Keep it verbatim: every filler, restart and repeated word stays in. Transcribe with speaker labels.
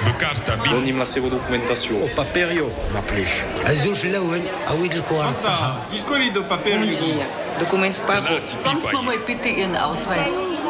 Speaker 1: Non im la seva documentació.
Speaker 2: O paperio, m'apleix.
Speaker 3: الزول في الأول أود الكوارث
Speaker 4: Pasta, discoli do
Speaker 5: Bom
Speaker 4: papel.
Speaker 5: dia. Documentos para
Speaker 6: Dann mach mal bitte Ihren Ausweis.